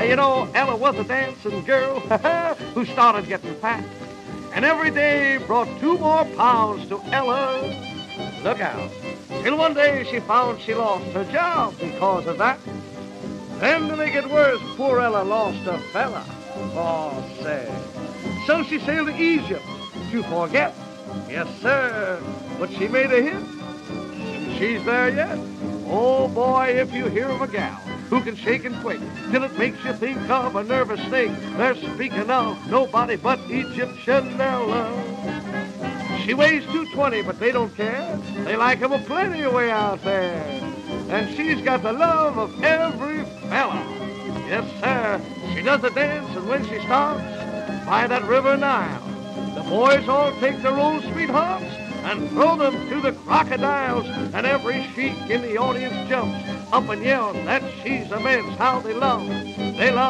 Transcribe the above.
Ella was a dancing girl who started getting fat. And every day brought 2 more pounds to Ella. Look out. Till one day she found she lost her job because of that. Then to make it worse, poor Ella lost a fella. Oh, say. So she sailed to Egypt to forget. Yes, sir. But she made a hit. She's there yet. Oh, boy, if you hear of a gal who can shake and quake till it makes you think of a nervous snake, they're speaking of nobody but Egyptian Ella. She weighs 220, but they don't care. They like 'em a plenty away out there. And she's got the love of every fella. Yes, sir. She does the dance, and when she starts by that river Nile, the boys all take their old sweethearts and throw them to the crocodiles, and every sheik in the audience jumps up and yells that she's immense. How they love